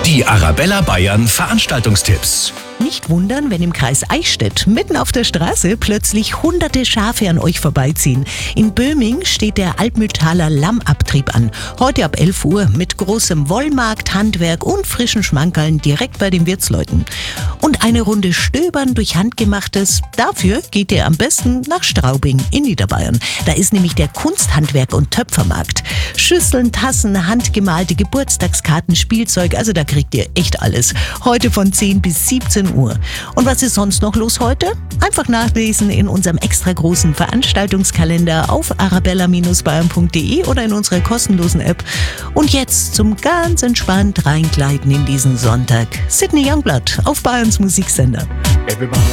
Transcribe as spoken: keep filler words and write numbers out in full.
Die Arabella Bayern Veranstaltungstipps. Nicht wundern, wenn im Kreis Eichstätt mitten auf der Straße plötzlich hunderte Schafe an euch vorbeiziehen. In Böhming steht der Altmühltaler Lammabtrieb an. Heute ab elf Uhr mit großem Wollmarkt, Handwerk und frischen Schmankerln direkt bei den Wirtsleuten. Und eine Runde Stöbern durch Handgemachtes, dafür geht ihr am besten nach Straubing in Niederbayern. Da ist nämlich der Kunsthandwerk- und Töpfermarkt. Schüsseln, Tassen, handgemalte Geburtstagskarten, Spielzeug, also da kriegt ihr echt alles. Heute von zehn bis siebzehn Uhr. Und was ist sonst noch los heute? Einfach nachlesen in unserem extra großen Veranstaltungskalender auf arabella Bindestrich bayern punkt de oder in unserer kostenlosen App. Und jetzt zum ganz entspannt reingleiten in diesen Sonntag. Sydney Youngblood auf Bayerns Musiksender.